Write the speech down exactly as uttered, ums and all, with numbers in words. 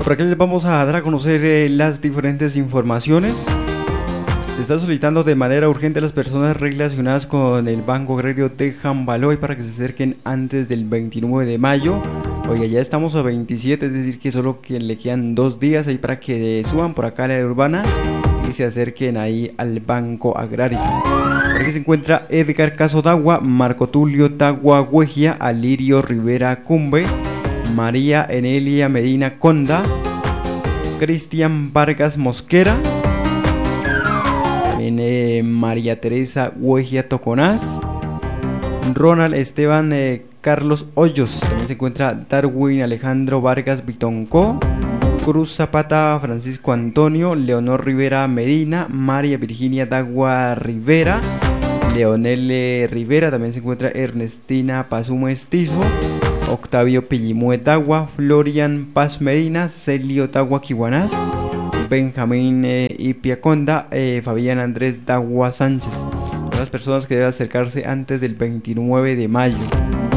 Por acá les vamos a dar a conocer eh, las diferentes informaciones. Se está solicitando de manera urgente a las personas relacionadas con el Banco Agrario de Jambaloy para que se acerquen antes del veintinueve de mayo. Oiga, ya estamos a veintisiete, es decir que solo que le quedan dos días ahí para que suban por acá a la área urbana y se acerquen ahí al Banco Agrario. Por aquí se encuentra Edgar Casodagua, Marco Tulio Tagua Huegia, Alirio Rivera Cumbe, María Enelia Medina Conda, Cristian Vargas Mosquera, también eh, María Teresa Huegia Toconás, Ronald Esteban eh, Carlos Hoyos, también se encuentra Darwin Alejandro Vargas Vitoncó, Cruz Zapata Francisco Antonio, Leonor Rivera Medina, María Virginia Dagua Rivera, Leonel eh, Rivera, también se encuentra Ernestina Pazú Mestizo, Octavio Pillimue Dagua, Florian Paz Medina, Celio Dagua Kiwanás, Benjamín eh, Ipiaconda, eh, Fabián Andrés Dagua Sánchez. Son las personas que deben acercarse antes del veintinueve de mayo.